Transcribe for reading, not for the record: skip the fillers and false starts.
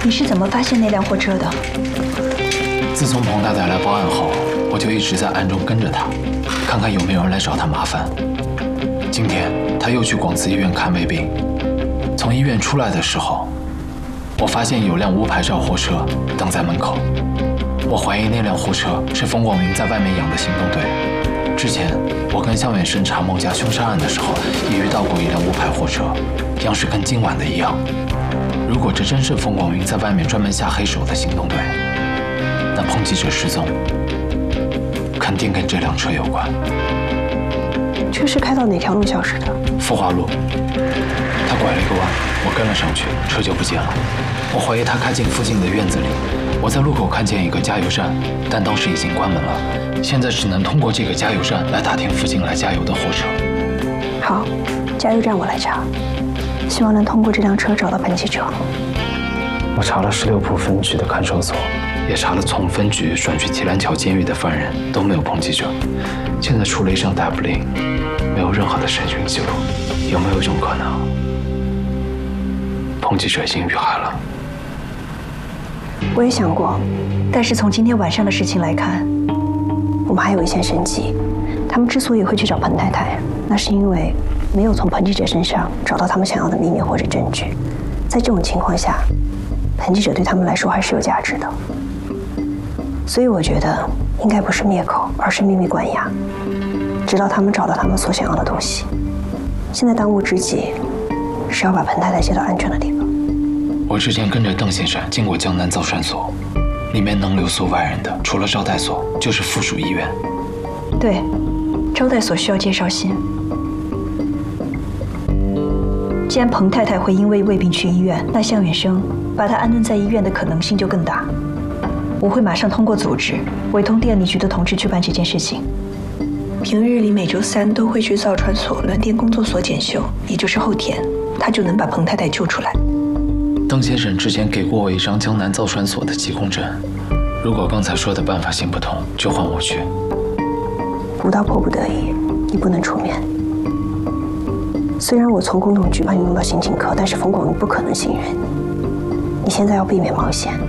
你是怎么发现那辆货车的？ 自从彭太太来报案后，我就一直在暗中跟着她，看看有没有人来找她麻烦。今天她又去广慈医院看胃病，从医院出来的时候，我发现有辆无牌照货车等在门口。我怀疑那辆货车是冯广明在外面养的行动队。之前我跟向远生查孟家凶杀案的时候，也遇到过一辆无牌货车，样式跟今晚的一样。如果这真是冯广明在外面专门下黑手的行动队，那彭记者失踪肯定跟这辆车有关。 车是开到哪条路消失的？ 富华路。他拐了一个弯，我跟了上去，车就不见了。我怀疑他开进附近的院子里。我在路口看见一个加油站，但当时已经关门了。现在只能通过这个加油站来打听附近来加油的货车。 好，加油站我来查，希望能通过这辆车找到彭记者。 我查了16铺分局的看守所，也查了从分局转去提篮桥监狱的犯人，都没有彭记者。现在除了一张逮捕令，没有任何的审讯记录。有没有一种可能，彭记者已经遇害了？ 我也想过， 但是从今天晚上的事情来看， 我们还有一线生机。他们之所以会去找彭太太，那是因为没有从彭记者身上找到他们想要的秘密或者证据。在这种情况下，彭记者对他们来说还是有价值的。所以我觉得应该不是灭口，而是秘密关押，直到他们找到他们所想要的东西。现在当务之急是要把彭太太接到安全的地方。 我之前跟着邓先生进过江南造船所，里面能留宿外人的，除了招待所，就是附属医院。 对，招待所需要介绍信。既然彭太太会因为胃病去医院，那向远生把她安顿在医院的可能性就更大。我会马上通过组织委通电力局的同志去办这件事情。平日里每周3都会去造船所暖电工作所检修，也就是后天，他就能把彭太太救出来。 邓先生之前给过我一张江南造船所的疾控证，如果刚才说的办法行不通，就换我去。 不到迫不得已，你不能出面。虽然我从工农局把你弄到刑警科，但是冯广明不可能信任你。你现在要避免冒险。